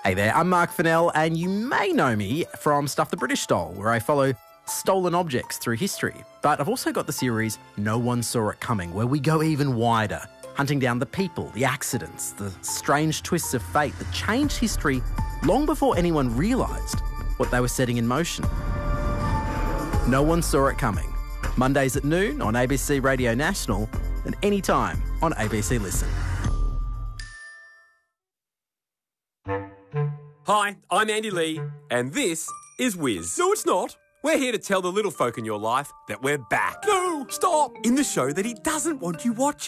Hey there, I'm Mark Fennell, and you may know me from Stuff the British Stole, where I follow stolen objects through history. But I've also got the series No One Saw It Coming, where we go even wider, hunting down the people, the accidents, the strange twists of fate that changed history long before anyone realised what they were setting in motion. No One Saw It Coming. Mondays at noon on ABC Radio National and anytime on ABC Listen. Hi, I'm Andy Lee, and this is Wiz. No, it's not. We're here to tell the little folk in your life that we're back. No, stop! In the show that he doesn't want you watching.